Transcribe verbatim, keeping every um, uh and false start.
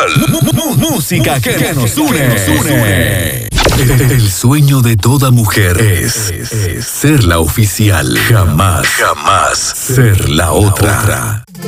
Música que, que nos une. Que nos une. El sueño de toda mujer es, es, es ser la oficial. Jamás, jamás ser la otra.